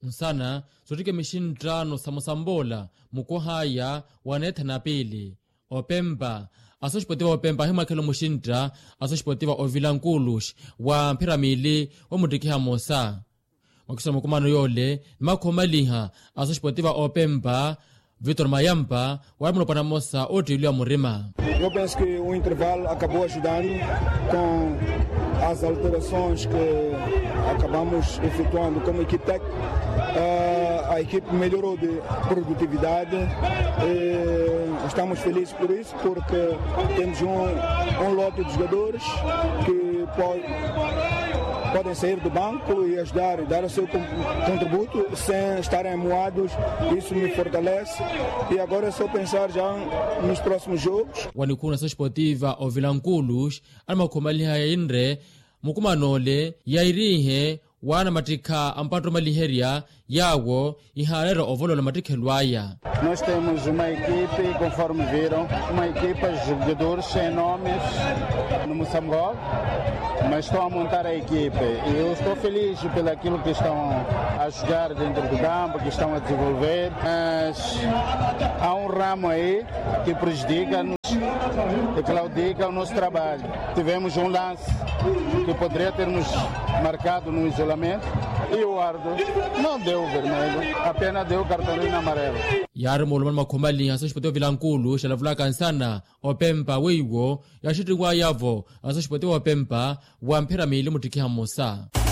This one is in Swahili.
Nsana, sotike mishin drano samosambola, mukohaya, waneta na pili. Opemba, asoshpotiva opemba hima kelo mushindra, asoshpotiva ovilankulush, wa mpiramili, wa mudikiha mosa. Wakisa mukumano yole, makomaliha, asoshpotiva opemba, Vitor Mayamba, wa munopana mosa, oti yulia murima. Eu penso que o intervalo acabou ajudando com as alterações que acabamos efetuando como equipe técnica. A equipe melhorou de produtividade e estamos felizes por isso, porque temos um lote de jogadores que podem sair do banco e ajudar e dar o seu contributo sem estarem amuados. Isso me fortalece e agora é só pensar já nos próximos jogos. Wanikuna Esportiva Ovilankulus almakomaliha inre mukumanole yairihe wana matika ampato maliheria yawo iharera ovolola matikhelwaya. Nós temos uma equipe, conforme viram, uma equipe de jogadores sem nomes no Moçambique, mas estão a montar a equipe e eu estou feliz pelo aquilo que estão a jogar dentro do campo, que estão a desenvolver, mas há um ramo aí que prejudica-nos e claudica o nosso trabalho. Tivemos um lance que poderia ter nos marcado no isolamento e o árbitro não deu o vermelho, apenas deu o cartãozinho amarelo. Yari mulman makomali asoshpotiva Vilankulu shalavula kansana opempa weiwo yashitingwa yavo asoshpotiva opempa wa mpiramili mutikiha mosa.